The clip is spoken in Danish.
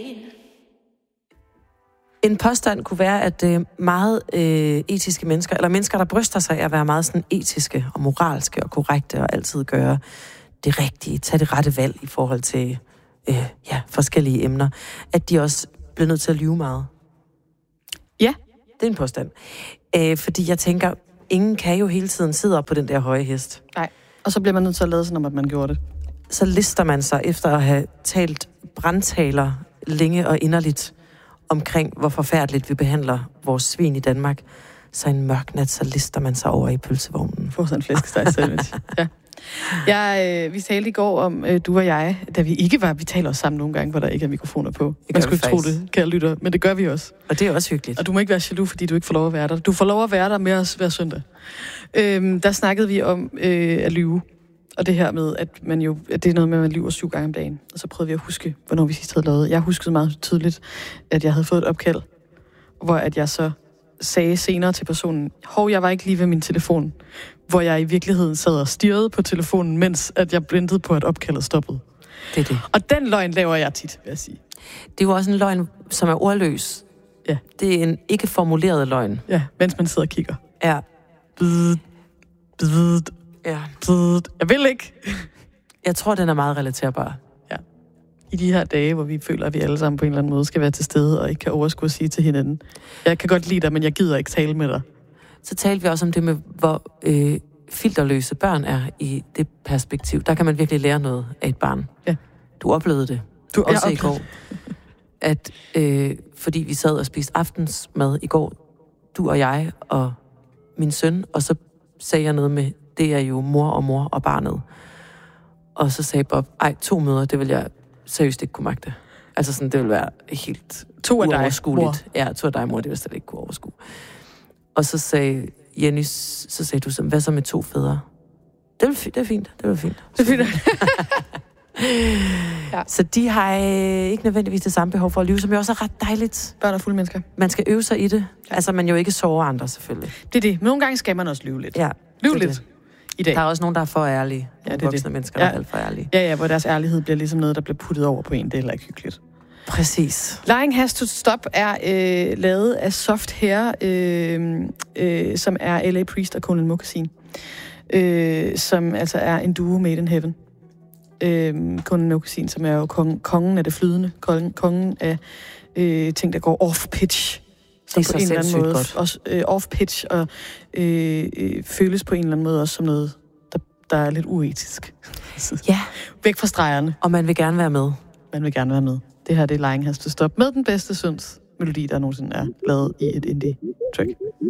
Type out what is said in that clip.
En påstand kunne være, at meget etiske mennesker, eller mennesker, der bryster sig af at være meget sådan etiske og moralske og korrekte og altid gøre det rigtige, tage det rette valg i forhold til forskellige emner, at de også bliver nødt til at lyve meget. Ja. Det er en påstand. Fordi jeg tænker, ingen kan jo hele tiden sidde op på den der høje hest. Nej. Og så bliver man nødt til at lade sådan, at man gjorde det. Så lister man sig efter at have talt brandtaler længe og inderligt omkring, hvor forfærdeligt vi behandler vores svin i Danmark. Så en mørk nat, så lister man sig over i pølsevognen. Få sådan en flæskesteg-sandwich. Ja. Vi talte i går om, du og jeg, da vi ikke var, vi taler også sammen nogle gange, hvor der ikke er mikrofoner på. Man skulle ikke tro det, kære lytter, men det gør vi også. Og det er også hyggeligt. Og du må ikke være jaloux, fordi du ikke får lov at være der. Du får lov at være der med os hver søndag. Der snakkede vi om at lyve. Og det her med, at det er noget med, at man lyver 7 gange om dagen. Og så prøvede vi at huske, hvornår vi sidst havde lavet. Jeg huskede meget tydeligt, at jeg havde fået et opkald, hvor at jeg så sagde senere til personen, jeg var ikke lige ved min telefon, hvor jeg i virkeligheden sad og stirrede på telefonen, mens at jeg ventede på, at opkaldet stoppede. Det er det. Og den løgn laver jeg tit, vil jeg sige. Det er jo også en løgn, som er ordløs. Ja. Det er en ikke formuleret løgn. Ja, mens man sidder og kigger. Ja. Ja. Jeg vil ikke. Jeg tror, den er meget relaterbar. Ja. I de her dage, hvor vi føler, at vi alle sammen på en eller anden måde skal være til stede, og ikke kan overskue at sige til hinanden, jeg kan godt lide dig, men jeg gider ikke tale med dig. Så talte vi også om det med, hvor filterløse børn er i det perspektiv. Der kan man virkelig lære noget af et barn. Ja. Du oplevede det. Også i går. At fordi vi sad og spiste aftensmad i går, du og jeg og min søn, og så sagde jeg noget med, det er jo mor og barnet. Og så sagde Bob, 2 møder, det vil jeg seriøst ikke kunne magte. Altså sådan, det vil være helt 2 af dig, mor. Ja, 2 af dig, mor, det vil jeg slet ikke kunne overskue. Og så sagde Jenny, så sagde du, hvad så med 2 fædre? Det er fint. Det er fint. Ja. Så de har ikke nødvendigvis det samme behov for at lyve, som jo også er ret dejligt. Børn og fulde mennesker. Man skal øve sig i det. Ja. Altså, man jo ikke sover andre, selvfølgelig. Det er det. Men nogle gange skal man også lyve lidt. Ja. Lyve lidt. I dag. Der er også nogen, der er for ærlige. Ja, det er voksne mennesker, der er alt for ærlige. Ja, hvor deres ærlighed bliver ligesom noget, der bliver puttet over på en. Det er heller ikke hyggeligt. Præcis. Lying Has to Stop er lavet af Soft Hair, som er L.A. Priest og Conan Moccasin, som altså er en duo made in heaven. Conan Moccasin, som er jo kongen af det flydende, kongen af ting, der går off-pitch. Som det er på en eller anden måde godt. også off-pitch og føles på en eller anden måde også som noget, der er lidt uetisk. Ja. Væk fra stregerne. Og man vil gerne være med. Man vil gerne være med. Det her, det er Lying Has to Stop med den bedste synds melodi, der nogensinde er lavet i et indie-track.